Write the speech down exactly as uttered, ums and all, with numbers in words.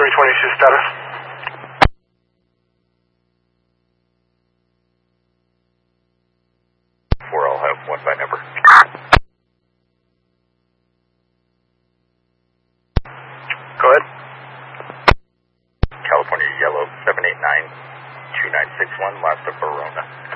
three twenty-two status. Four, I'll have one by number. Go ahead. California Yellow seven eight nine two nine six one, last of Verona.